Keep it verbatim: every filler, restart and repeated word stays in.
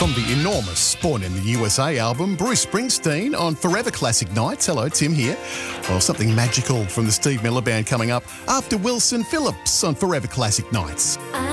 From the enormous Born in the U S A album, Bruce Springsteen on Forever Classic Nights. Hello, Tim here. Well, something magical from the Steve Miller Band coming up after Wilson Phillips on Forever Classic Nights. I